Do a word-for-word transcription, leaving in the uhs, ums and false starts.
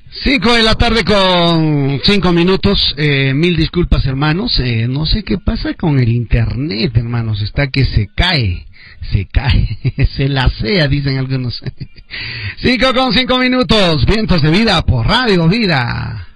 Cinco de la tarde con cinco minutos, eh, mil disculpas hermanos, eh, no sé qué pasa con el internet hermanos, está que se cae, se cae, se lasea dicen algunos. Cinco con cinco minutos, vientos de vida por Radio Vida.